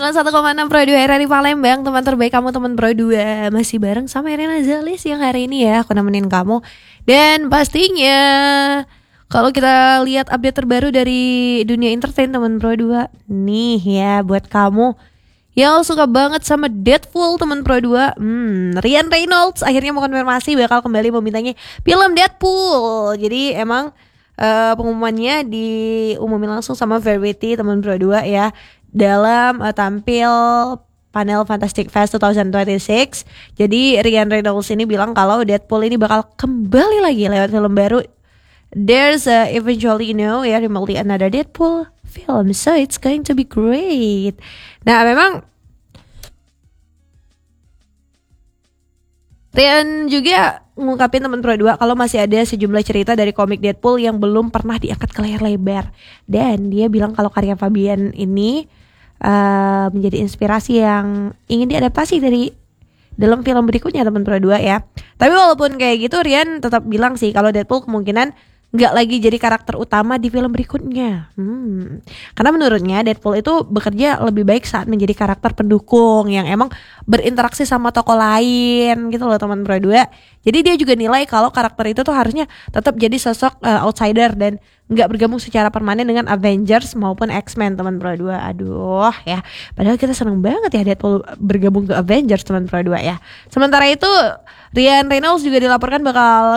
91,6 Pro 2 RRI Palembang, teman terbaik kamu, teman Pro 2. Masih bareng sama Irina Zalis yang hari ini ya aku nemenin kamu. Dan pastinya kalau kita lihat update terbaru dari dunia entertain teman Pro 2 nih ya, buat kamu yang suka banget sama Deadpool teman Pro 2, Ryan Reynolds akhirnya mengkonfirmasi bakal kembali membintangi film Deadpool. Jadi emang pengumumannya diumumin langsung sama Variety teman Pro 2 ya, dalam tampil panel Fantastic Fest 2026. Jadi Ryan Reynolds ini bilang kalau Deadpool ini bakal kembali lagi lewat film baru. There's eventually remotely another Deadpool film, so it's going to be great. Nah memang Ryan juga ngungkapin teman Pro 2 kalau masih ada sejumlah cerita dari komik Deadpool yang belum pernah diangkat ke layar lebar. Dan dia bilang kalau karya Fabian ini menjadi inspirasi yang ingin diadaptasi dari dalam film berikutnya teman Pro 2 ya. Tapi walaupun kayak gitu, Ryan tetap bilang sih kalau Deadpool kemungkinan nggak lagi jadi karakter utama di film berikutnya. Karena menurutnya Deadpool itu bekerja lebih baik saat menjadi karakter pendukung yang emang berinteraksi sama tokoh lain gitu loh teman Pro 2. Jadi dia juga nilai kalau karakter itu tuh harusnya tetap jadi sosok outsider dan nggak bergabung secara permanen dengan Avengers maupun X-Men teman Pro 2. Aduh ya, padahal kita seneng banget ya Deadpool bergabung ke Avengers teman Pro 2 ya. Sementara itu Ryan Reynolds juga dilaporkan bakal